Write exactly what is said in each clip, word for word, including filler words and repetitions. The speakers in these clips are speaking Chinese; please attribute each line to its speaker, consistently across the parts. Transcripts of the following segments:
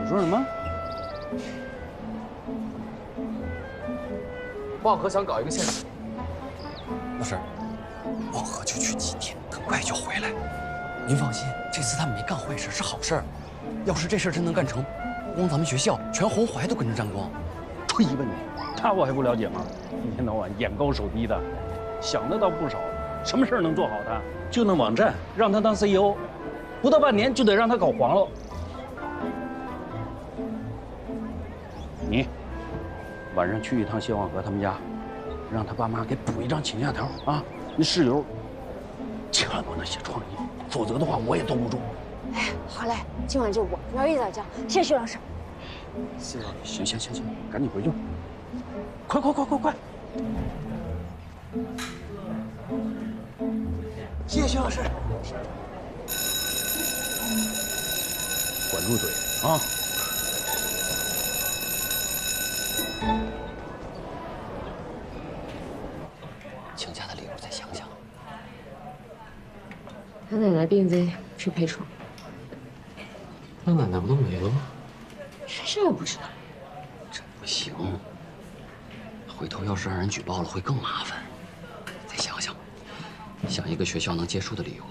Speaker 1: 说什么？
Speaker 2: 望和想搞一个县城。
Speaker 3: 老师，望和就去几天，很快就回来。您放心，这次他们没干坏事，是好事儿。要是这事儿真能干成，不光咱们学校，全红淮都跟着沾光。
Speaker 1: 吹吧你，他我还不了解吗？一天到晚眼高手低的，想的倒不少。什么事儿能做好他？就那网站，让他当 C E O， 不到半年就得让他搞黄了。你晚上去一趟谢望和他们家，让他爸妈给补一张请假条啊！那室友千万不能写创意，否则的话我也兜不住。
Speaker 4: 哎，好嘞，今晚就我苗一早教，谢谢徐老师。
Speaker 3: 谢老师，
Speaker 1: 行行行行，赶紧回去，快快快快快！
Speaker 3: 谢谢徐老师。
Speaker 1: 管住嘴啊！
Speaker 3: 请假的理由再想想。
Speaker 4: 他奶奶病危，去陪床。
Speaker 3: 那奶奶不都没了吗？
Speaker 4: 这也不知道。
Speaker 3: 这不行，回头要是让人举报了，会更麻烦。再想想，想一个学校能接受的理由。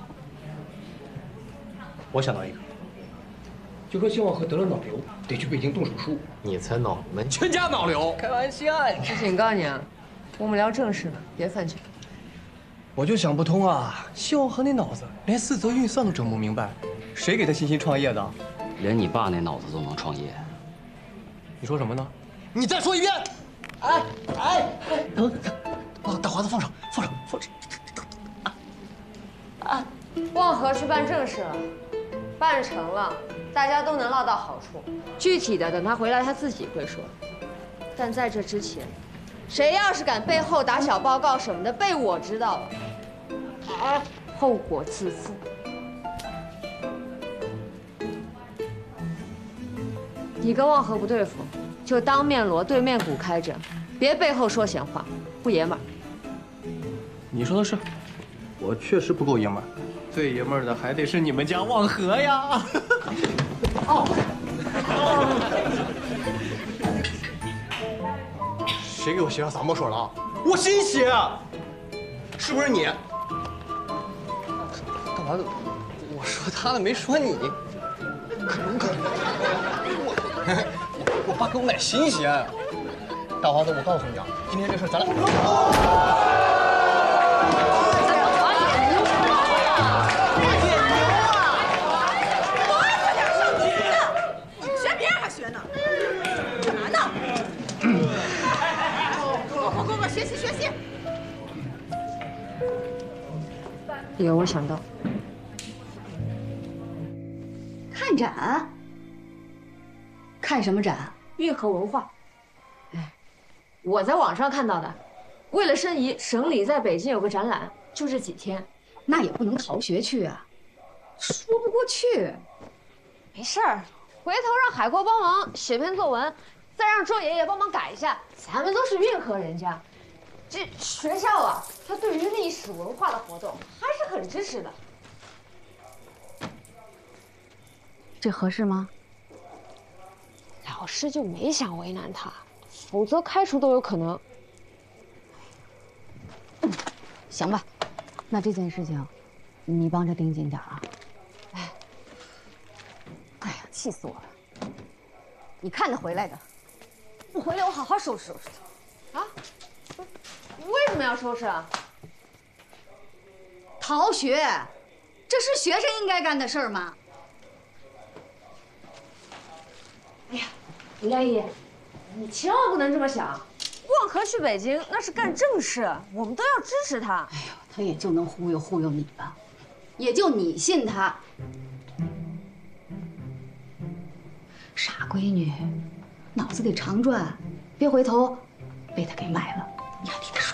Speaker 5: 我想到一个，就说谢望和得了脑瘤，得去北京动手术。
Speaker 2: 你才脑，我们全家脑瘤。
Speaker 5: 开玩笑，
Speaker 4: 志景，告诉你啊，我们聊正事的，别犯贱。
Speaker 5: 我就想不通啊，谢望和那脑子连四则运算都整不明白，谁给他信心创业的？
Speaker 3: 连你爸那脑子都能创业。
Speaker 5: 你说什么呢？
Speaker 2: 你再说一遍。
Speaker 5: 哎哎哎！等等，把大华子放上，放上，放上。
Speaker 4: 啊，望和去办正事了，办成了，大家都能落到好处。具体的，等他回来他自己会说。但在这之前，谁要是敢背后打小报告什么的，被我知道了，啊，后果自负。你跟望和不对付，就当面锣对面鼓开着，别背后说闲话，不爷们儿。
Speaker 5: 你说的是，我确实不够爷们儿，最爷们儿的还得是你们家望和呀。哦。谁给我写上撒墨水了啊？我新写，是不是你？干嘛？我说他的，没说你。可能可能。我我爸给我买新鞋。大华子，我告诉你啊，今天这事咱俩。
Speaker 6: 学习学习。
Speaker 4: 有，我想到。
Speaker 6: 看展？看什么展？
Speaker 4: 运河文化。哎，我在网上看到的，为了申遗，省里在北京有个展览，就这几天。
Speaker 6: 那也不能逃学去啊，说不过去。
Speaker 4: 没事儿，回头让海阔帮忙写篇作文，再让周爷爷帮忙改一下。咱们都是运河人家。这学校啊，它对于历史文化的活动还是很支持的。
Speaker 6: 这合适吗？
Speaker 4: 老师就没想为难他，否则开除都有可能。
Speaker 6: 嗯，行吧，那这件事情你帮着盯紧点啊。哎，哎呀，气死我了！你看他回来的，不回来我好好收拾收拾他。啊？
Speaker 4: 为什么要收拾啊？
Speaker 6: 逃学，这是学生应该干的事儿吗？
Speaker 4: 哎呀，李佳怡，你千万不能这么想。望和去北京那是干正事，我们都要支持他。
Speaker 6: 哎呦，他也就能忽悠忽悠你吧，也就你信他。傻闺女，脑子得常转，别回头被他给买了，你还替他